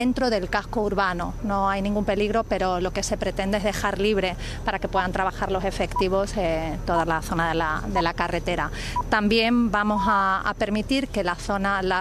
Dentro del casco urbano no hay ningún peligro, pero lo que se pretende es dejar libre para que puedan trabajar los efectivos toda la zona de la carretera. También vamos a permitir que